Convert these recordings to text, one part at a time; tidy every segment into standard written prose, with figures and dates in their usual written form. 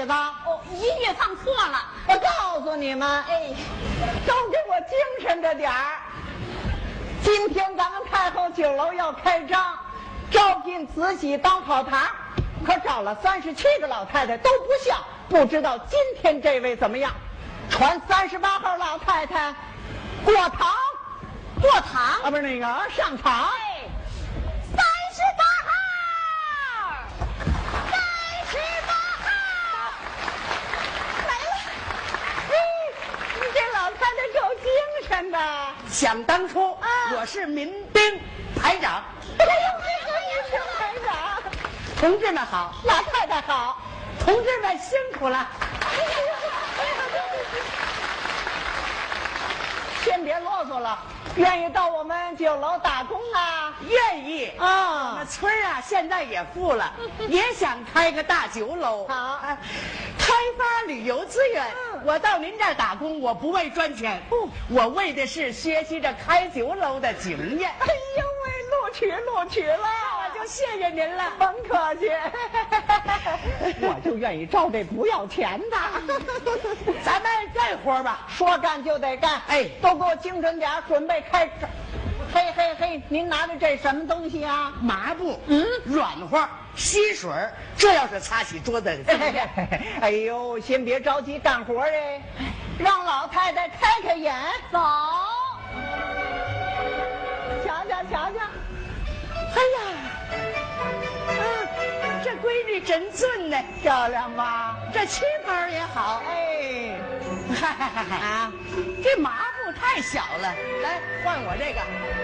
子？ 哦，音乐放错了。 我告诉你们， 哎， 都给我精神着点儿。今天咱们太后酒楼要开张，招聘慈禧当跑堂，可找了37个老太太都不像，不知道今天这位怎么样？传38号老太太过堂， 过堂啊，不是那个上场。 哎，38号来了。 你这老太太够精神的。 想当初，我是民兵排长。 哎呦，这个排长， 同志们好， 老太太好。 同志们辛苦了。 先别啰嗦了，愿意到我们酒楼打工啊？ 愿意啊那村儿啊，现在也富了，也想开个大酒楼。 好开发旅游资源。我到您这儿打工，我不为赚钱，我为的是学习着开酒楼的经验。 哎呦喂，录取了， 我就谢谢您了。 甭客气。我就愿意招这不要钱的。 咱们干活吧， 说干就得干。 哎都给我精神点，准备开始。嘿嘿嘿，您拿的这什么东西啊？ 麻布，软和，吸水，这要是擦洗桌子。 哎呦，先别着急干活哎，让老太太开开眼。 走， 瞧瞧。 哎呀，这闺女真俊呢， 漂亮吧？ 这旗袍也好。 哎， 啊，这麻布太小了，来换我这个。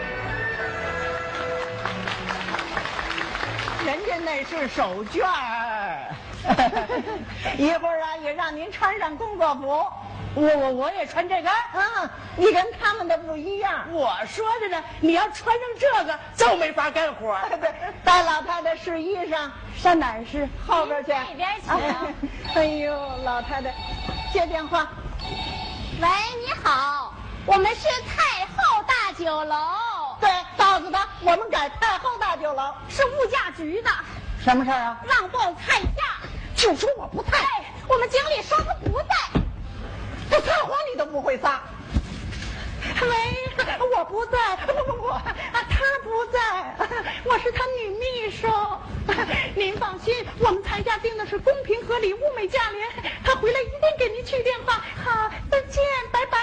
人家那是手绢儿。一会儿啊，也让您穿上工作服。 我也穿这个。 你跟他们的不一样。 我说着呢，你要穿上这个就没法干活。 对，带老太太试衣裳， 上哪儿试？ 后边去。 那边请。 哎呦，老太太，接电话。 喂，你好，我们是太后大酒楼。 对，告诉他我们改太后大酒楼。 是物价局的， 什么事儿啊？ 让报菜价。 就说我不在。 哎，我们经理说他不在。 这撒谎你都不会撒。喂，我不在，不，他不在，我是他女秘书。您放心，我们菜价定的是公平合理、物美价廉，他回来一定给您去电话。好，再见，拜拜。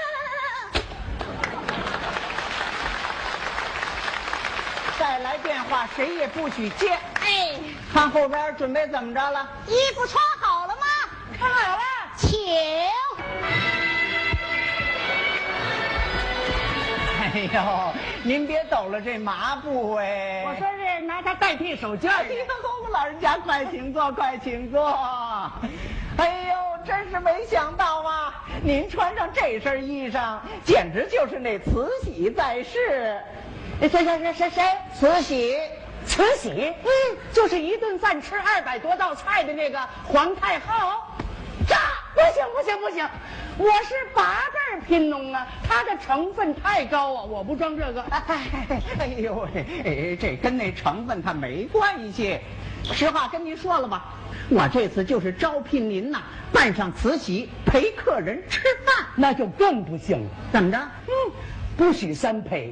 再来电话，谁也不许接。 哎， 看后边准备怎么着了？ 衣服穿好了吗？ 看好了。 请。 哎呦，您别抖了这麻布哎！ 我说是拿它代替手绢。 哎呦，老人家快请坐，快请坐。哎呦，真是没想到啊！您穿上这身衣裳，简直就是那慈禧在世。 谁？ 慈禧， 慈禧，就是一顿饭吃200多道菜的那个皇太后。这不行，我是8辈贫农啊，它的成分太高啊，我不装这个。 哎呦喂，这跟那成分它没关系。实话跟您说了吧，我这次就是招聘您呐，扮上慈禧陪客人吃饭。 那就更不行了。 怎么着？ 不许3陪。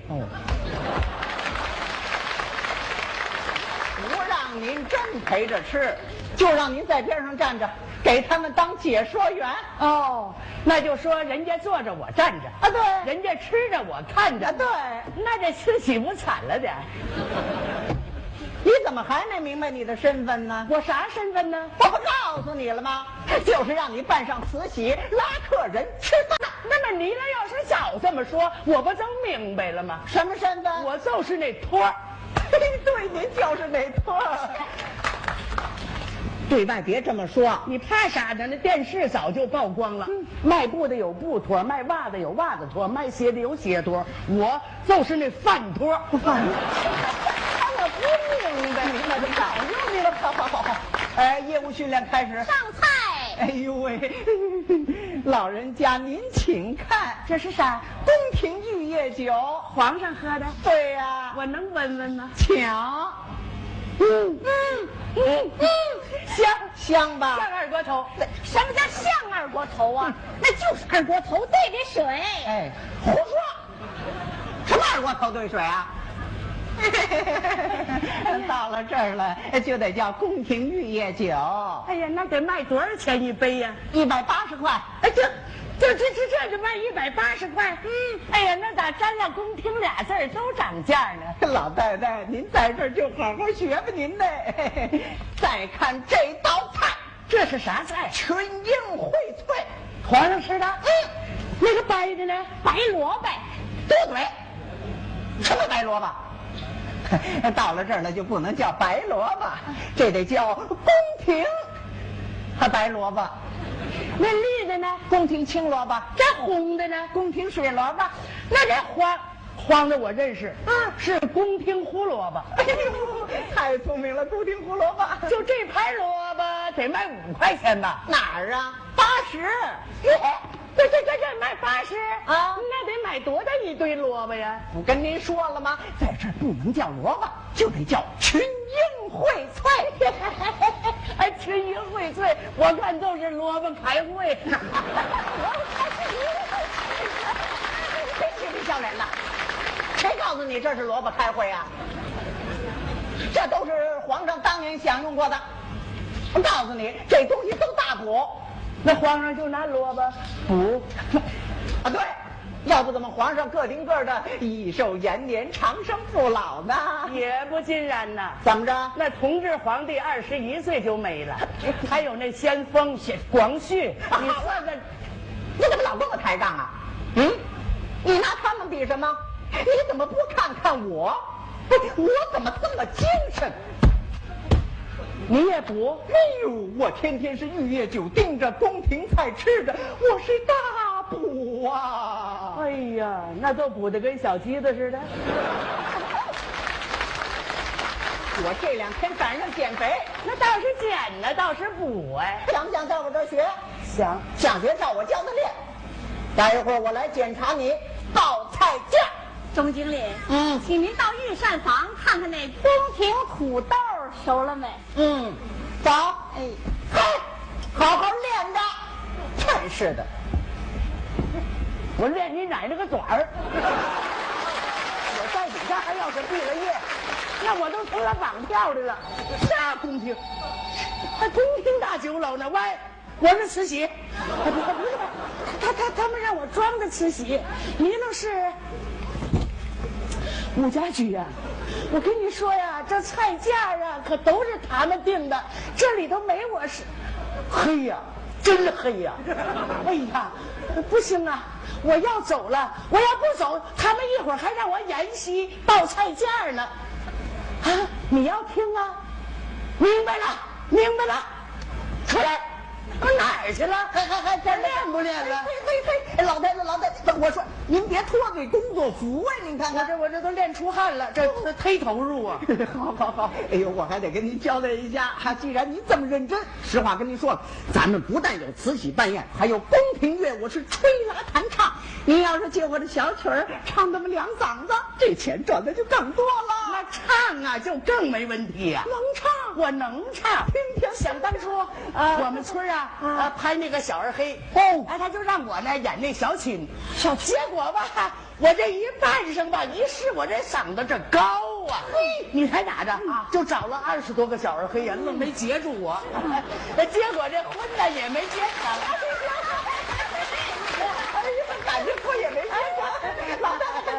不让您真陪着吃，就让您在边上站着，给他们当解说员。 那就说人家坐着我站着啊，对， 人家吃着我看着。 对， 那这慈禧不惨了点？ 你怎么还没明白你的身份呢？ 我啥身份呢？ 我不告诉你了吗？就是让你扮上慈禧拉客人吃饭。 那么你要是早这么说，我不就明白了吗？ 什么身份？ 我就是那托儿。 对，您就是那托儿。对外别这么说， 你怕啥呢？那电视早就曝光了。卖布的有布托，卖袜子有袜子托，卖鞋的有鞋托，我就是那饭托。 我不明白，那就告诉你了。好。业务训练开始。 上菜。 哎呦喂，老人家您请看， 这是啥？ 宫廷玉液酒， 皇上喝的。 对呀， 我能闻闻吗？ 请。 香吧？ 像二锅头。 什么叫像二锅头啊？那就是二锅头兑的水。 哎，胡说！什么二锅头兑水啊？到了这儿了，就得叫宫廷玉液酒。 哎呀，那得卖多少钱一杯呀 ？180块。 哎，这就卖180块。哎呀，那咋沾了宫廷俩字儿都涨价呢？ 老太太，您在这儿就好好学吧您呢。再看这道菜， 这是啥菜？ 群英荟萃， 皇上吃的。那个白的呢？ 白萝卜。 对不对？什么白萝卜？到了这儿了就不能叫白萝卜，这得叫宫廷白萝卜。 那绿的呢？ 宫廷青萝卜。 这红的呢？ 宫廷水萝卜。 那这黄的我认识，是宫廷胡萝卜。 哎呦，太聪明了，宫廷胡萝卜。 就这盘萝卜得卖5块钱吧？ 哪儿啊？80。 这卖80 啊？ 那得买多大一堆萝卜呀？ 我跟您说了吗？在这儿不能叫萝卜，就得叫群英荟萃。 哎，群英荟萃，我看都是萝卜开会。 真是不笑脸的！谁告诉你这是萝卜开会啊？这都是皇上当年享用过的。我告诉你，这东西都大补。 那皇上就拿萝卜补啊？对，要不怎么皇上个顶个的益寿延年、长生不老呢？ 也不尽然呐。 怎么着？ 那同治皇帝21岁就没了，还有那先锋广旭，你算算， 你怎么老跟我抬杠啊？你拿他们比什么？你怎么不看看我？我怎么这么精神？ 你也补？ 哎呦，我天天是玉液酒盯着，宫廷菜吃着，我是大补啊！ 哎呀，那都补得跟小鸡子似的。 我这2天赶上减肥， 那倒是减呢，倒是补哎。 想不想在我这儿学？ 想。 想学照我教的练。待一会儿我来检查你报菜价。 钟经理，请您到御膳房看看那宫廷土豆熟了没？ 走。哎，好好练着。真是的， 我练你奶奶个短儿！我在底下还要是毕了业，那我都成了绑票的了。啥宫廷？还宫廷大酒楼呢？喂，我是慈禧。不是，他们让我装的慈禧，你那是武家驹呀。我跟你说呀，这菜价啊可都是他们定的，这里头没我是。黑呀，真黑呀！哎呀，不行啊，我要走了，我要不走，他们一会儿还让我演戏报菜价呢。啊，你要听啊？明白了，明白了，出来。哪儿去了？还练不练了？ 嘿，老太太，我说您别脱嘴工作服啊！您看看， 我这都练出汗了，这忒投入啊！ 好，哎呦，我还得跟您交代一下，既然您这么认真，实话跟您说了，咱们不但有慈禧扮演，还有宫廷乐，我是吹拉弹唱。您要是借我的小曲儿唱那么2嗓子，这钱赚的就更多了。 那唱啊，就更没问题呀。 能唱， 我能唱。 听听， 想当初我们村拍那个小二黑他就让我呢演那小青，结果吧，我这一扮上吧，一试我这嗓子这高啊，你猜咋着？就找了20多个小二黑呀，愣没截住我，结果这婚呢也没结成。 感觉我也没结成，老大还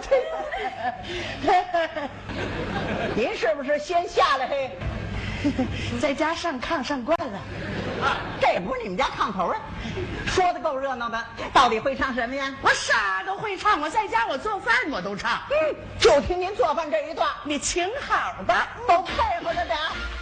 真。您是不是先下来嘿？ 在家上炕上惯了。 这也不是你们家炕头啊！说的够热闹的，到底会唱什么呀？ 我啥都会唱，我在家我做饭我都唱。 就听您做饭这一段， 你请好吧， 都配合着点。